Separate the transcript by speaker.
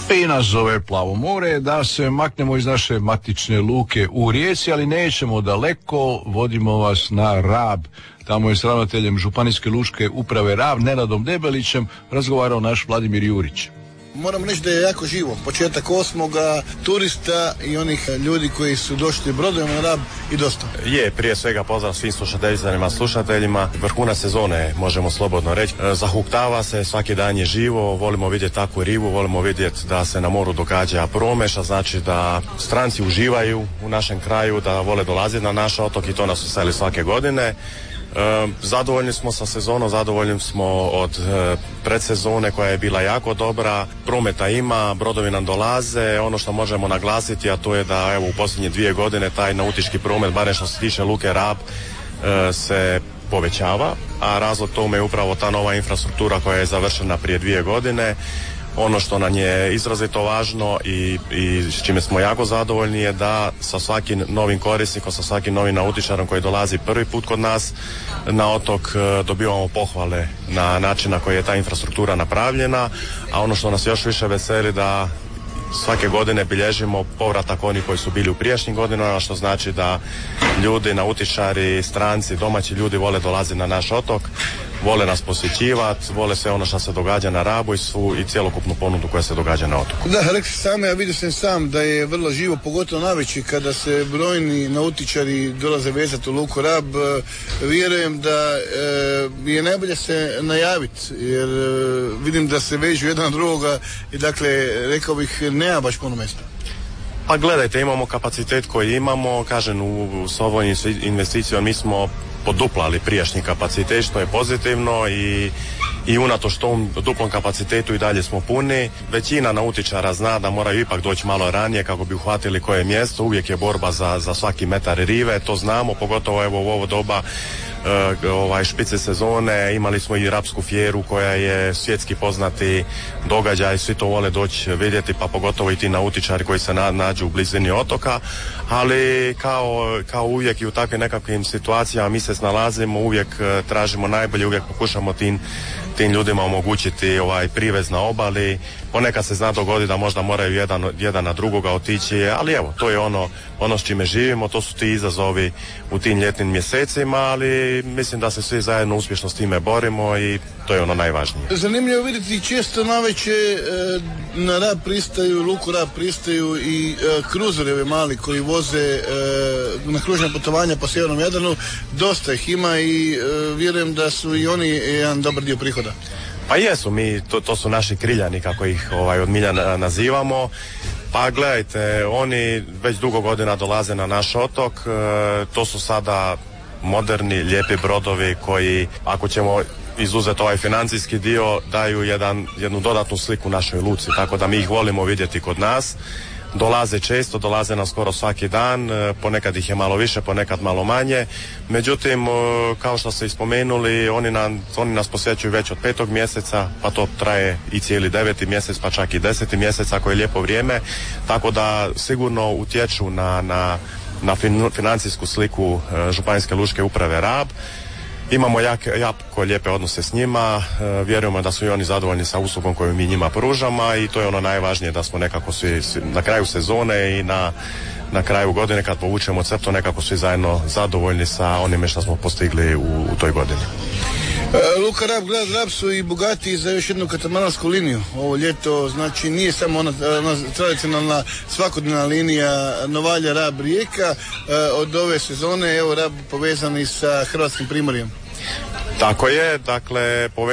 Speaker 1: I nas zove Plavo more, da se maknemo iz naše matične luke u Rijeci, ali nećemo daleko, vodimo vas na Rab. Tamo je s ravnateljem Županijske lučke uprave Rab, Nenadom Debelićem, razgovarao naš Vladimir Jurić.
Speaker 2: Moram reći da je jako živo. Početak 8. turista i onih ljudi koji su došli brodovima na Rab i dosta.
Speaker 3: Je, prije svega pozdrav svim slušateljima. Vrhunac sezone, možemo slobodno reći. Zahuktava se, svaki dan je živo, volimo vidjeti takvu rivu, volimo vidjeti da se na moru događa promeša, znači da stranci uživaju u našem kraju, da vole dolaziti na naš otok i to nas veseli svake godine. Zadovoljni smo sa sezonom, zadovoljni smo od predsezone koja je bila jako dobra, prometa ima, brodovi nam dolaze, ono što možemo naglasiti, a to je da evo u posljednje 2 godine taj nautički promet, barem što se tiče luke Rab, se povećava, a razlog tome je upravo ta nova infrastruktura koja je završena prije 2 godine. Ono što nam je izrazito važno i s čime smo jako zadovoljni je da sa svakim novim korisnikom, sa svakim novim nautičarom koji dolazi prvi put kod nas na otok dobivamo pohvale na način na koji je ta infrastruktura napravljena, a ono što nas još više veseli da svake godine bilježimo povratak onih koji su bili u prijašnjim godinama, što znači da ljudi, nautičari, stranci, domaći ljudi vole dolaziti na naš otok, vole nas posjećivati, vole sve ono što se događa na Rabu i cjelokupnu ponudu koja se događa na otoku.
Speaker 2: Da, rekli same, ja vidio sam da je vrlo živo, pogotovo navečer kada se brojni nautičari dolaze vezati u luku Rab. Vjerujem da je najbolje se najaviti, jer vidim da se vežu jedan drugoga i dakle, rekao bih, nema baš puno mjesta.
Speaker 3: Pa gledajte, imamo kapacitet koji imamo, kažem, s ovom investicijom mi smo poduplali prijašnji kapacitet, što je pozitivno i unatoč tom duplom kapacitetu i dalje smo puni. Većina nautičara zna da moraju ipak doći malo ranije kako bi uhvatili koje mjesto, uvijek je borba za svaki metar rive, to znamo, pogotovo evo u ovo doba špice sezone, imali smo i Rapsku fjeru koja je svjetski poznati događaj, svi to vole doći vidjeti, pa pogotovo i ti nautičari koji se nađu u blizini otoka, ali kao uvijek i u takvim nekakvim situacijama mi se snalazimo, uvijek tražimo najbolje, uvijek pokušamo tim ljudima omogućiti privez na obali. Ponekad se zna dogoditi da možda moraju jedan na drugoga otići, ali evo, to je ono s čime živimo, to su ti izazovi u tim ljetnim mjesecima, ali mislim da se svi zajedno uspješno s time borimo i to je ono najvažnije.
Speaker 2: Zanimljivo vidjeti, često navečer na Rab pristaju, luku Rab pristaju i kruzeri mali koji voze na kružna putovanja po sjevernom Jadranu, dosta ih ima i vjerujem da su i oni jedan dobar dio prihoda.
Speaker 3: Pa jesu, to su naši kriljani, kako ih od milja nazivamo. Pa gledajte, oni već dugo godina dolaze na naš otok, to su sada moderni, lijepi brodovi koji, ako ćemo izuzeti ovaj financijski dio, daju jednu dodatnu sliku našoj luci, tako da mi ih volimo vidjeti kod nas. Dolaze često, dolaze nam skoro svaki dan, ponekad ih je malo više, ponekad malo manje. Međutim, kao što ste i spomenuli, oni nas posjećuju već od 5. mjeseca, pa to traje i cijeli 9. mjesec, pa čak i 10. mjesec ako je lijepo vrijeme, tako da sigurno utječu na financijsku sliku Županijske lučke uprave Rab. Imamo jako lijepe odnose s njima, vjerujemo da su i oni zadovoljni sa uslugom koju mi njima pružamo i to je ono najvažnije, da smo nekako svi na kraju sezone i na kraju godine kad povučemo crtu nekako svi zajedno zadovoljni sa onime što smo postigli u toj godini.
Speaker 2: Luka Rab, grad Rab su i bogati za još jednu katamaransku liniju ovo ljeto, znači nije samo ona tradicionalna svakodnevna linija Novalja, Rab, Rijeka. Od ove sezone evo Rab povezani sa Hrvatskim primorjem.
Speaker 3: Tako je, dakle